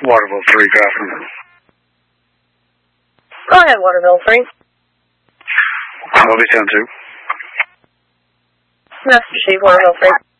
Waterville 3, Grafton. Go ahead, Waterville 3. Lobby Town 2. Message received, Waterville 3.